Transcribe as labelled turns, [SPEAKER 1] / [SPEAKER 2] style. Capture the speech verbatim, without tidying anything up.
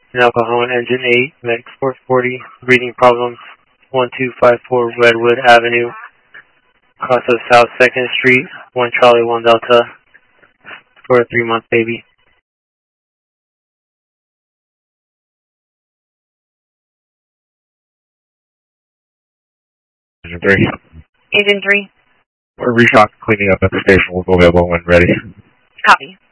[SPEAKER 1] and alcohol in engine eight, Medic four forty, breathing problems, one two five four Redwood Avenue, Casa South second Street, one Charlie, one Delta, for a three-month baby.
[SPEAKER 2] Agent three.
[SPEAKER 3] Agent three.
[SPEAKER 2] We're restock cleaning up at the station. We'll go available when ready.
[SPEAKER 3] Copy.